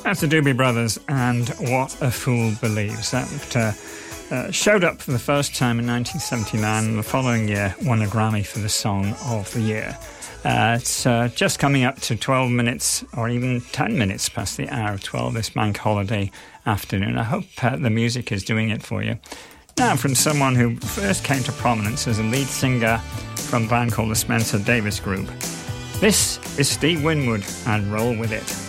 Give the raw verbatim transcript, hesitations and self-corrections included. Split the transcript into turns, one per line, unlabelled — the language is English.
That's the Doobie Brothers and What a Fool Believes. That uh, uh, showed up for the first time in nineteen seventy-nine, and the following year won a Grammy for the Song of the Year. Uh, it's uh, just coming up to twelve minutes or even ten minutes past the hour of twelve this bank holiday afternoon. I hope uh, the music is doing it for you. Now, from someone who first came to prominence as a lead singer from a band called the Spencer Davis Group, this is Steve Winwood and Roll With It.